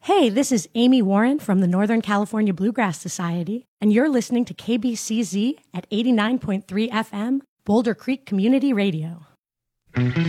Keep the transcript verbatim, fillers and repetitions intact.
Hey, this is Amy Warren from the Northern California Bluegrass Society, and you're listening to K B C Z at eighty-nine point three F M, Boulder Creek Community Radio.